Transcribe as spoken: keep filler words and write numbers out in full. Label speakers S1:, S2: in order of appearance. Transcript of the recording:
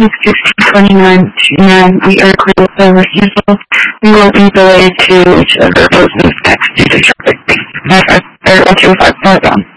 S1: sixteen twenty-nine to nine, we are clear with the refusal. We will be delayed to each other. Those next due to traffic. Five, five, or two, five, five, um.